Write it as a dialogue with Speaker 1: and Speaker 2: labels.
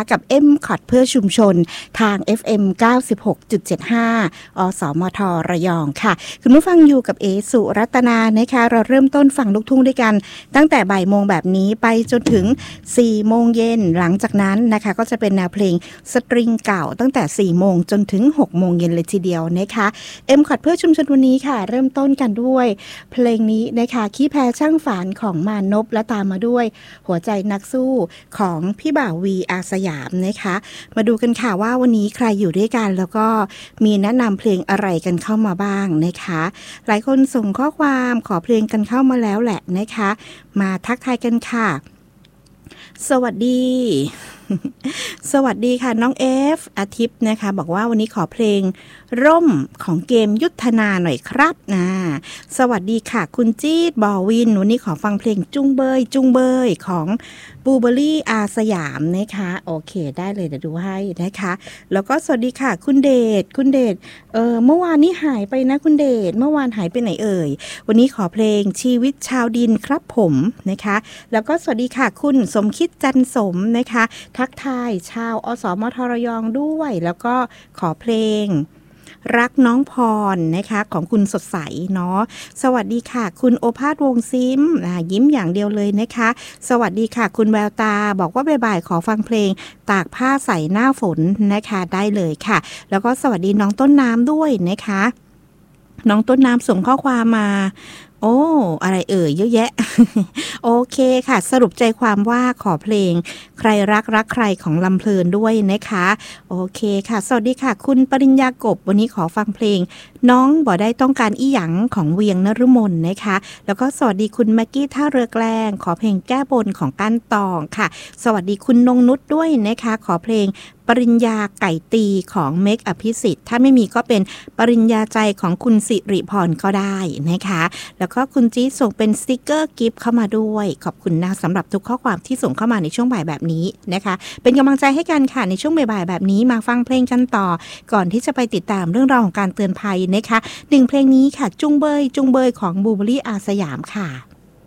Speaker 1: กับ M-COT เพื่อชุมชนทาง FM 96.75 อสมทระยองค่ะคุณผู้ฟังอยู่กับเอสุรัตนานะคะเราเริ่มต้นฟังลูกทุ่งด้วยกันตั้งแต่บ่ายโมงแบบนี้ไปจนถึง4โมงเย็นหลังจากนั้นนะคะก็จะเป็นแนวเพลงสตริงเก่าตั้งแต่4โมงจนถึง6โมงเย็นเลยทีเดียวนะคะ M-COT เพื่อชุมชนวันนี้ค่ะเริ่มต้นกันด้วยเพลงนี้นะคะขี้แพช่างฝานของมานพและตามมาด้วยหัวใจนักสู้ของพี่บ่าววีอาสยามนะคะมาดูกันค่ะว่าวันนี้ใครอยู่ด้วยกันแล้วก็มีแนะนำเพลงอะไรกันเข้ามาบ้างนะคะหลายคนส่งข้อความขอเพลงกันเข้ามาแล้วแหละนะคะมาทักทายกันค่ะสวัสดี สวัสดีค่ะน้องเอฟอาทิตย์นะคะบอกว่าวันนี้ขอเพลงร่มของเกมยุทธนาหน่อยครับสวัสดีค่ะคุณจี๊ดบอวินวันนี้ขอฟังเพลงจุงเบยจุงเบยของบูเบอรี่อาสยามนะคะโอเคได้เลยเดี๋ยวดูให้นะคะแล้วก็สวัสดีค่ะคุณเดชเมื่อวานนี้หายไปนะคุณเดชเมื่อวานหายไปไหนเอ่ยวันนี้ขอเพลงชีวิตชาวดินครับผมนะคะแล้วก็สวัสดีค่ะคุณสมคิดจันสมนะคะทักทายชาวอสมทระยองด้วยแล้วก็ขอเพลงรักน้องพรนะคะของคุณสดใสเนาะสวัสดีค่ะคุณโอภาสวงซิมยิ้มอย่างเดียวเลยนะคะสวัสดีค่ะคุณแววตาบอกว่าบ่ายๆขอฟังเพลงตากผ้าใส่หน้าฝนนะคะได้เลยค่ะแล้วก็สวัสดีน้องต้นน้ำด้วยนะคะน้องต้นน้ำส่งข้อความมาโอ้อะไรเอ่ยเยอะแยะ โอเคค่ะสรุปใจความว่าขอเพลงใครรักใครของลำเพลินด้วยนะคะโอเคค่ะสวัสดีค่ะคุณปริญญากบวันนี้ขอฟังเพลงน้องบ่ได้ต้องการอีหยังของเวียงนฤมลนะคะแล้วก็สวัสดีคุณแม็กกี้ท่าเรือแกลงขอเพลงแก้บนของก้านตองค่ะสวัสดีคุณนงนุชด้วยนะคะขอเพลงปริญญาไก่ตีของเมกอภิสิทธิ์ถ้าไม่มีก็เป็นปริญญาใจของคุณสิริพรก็ได้นะคะแล้วก็คุณจี๊ดส่งเป็นสติกเกอร์กิฟต์เข้ามาด้วยขอบคุณนะสำหรับทุกข้อความที่ส่งเข้ามาในช่วงบ่ายแบบนี้นะคะเป็นกำลังใจให้กันค่ะในช่วงบ่ายแบบนี้มาฟังเพลงกันต่อก่อนที่จะไปติดตามเรื่องราวของการเตือนภัยนะคะ1เพลงนี้ค่ะจุงเบยของบูเบอรี่อาสยามค่ะ